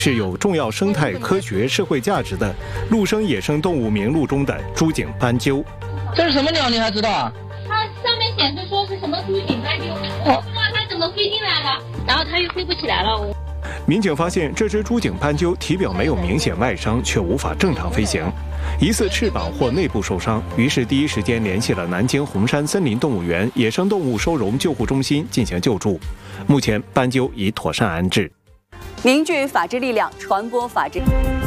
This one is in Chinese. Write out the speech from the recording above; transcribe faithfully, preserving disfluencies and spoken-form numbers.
是有重要生态、科学、社会价值的陆生野生动物名录中的珠颈斑鸠。 这是什么鸟？你还知道啊？ 它上面显示说是什么珠颈斑鸠，我不知道它怎么飞进来的，然后它又飞不起来了。 民警发现这只珠颈斑鸠体表没有明显外伤，却无法正常飞行，疑似翅膀或内部受伤，于是第一时间联系了南京红山森林动物园野生动物收容救护中心进行救助。目前斑鸠已妥善安置。 凝聚法治力量，传播法治。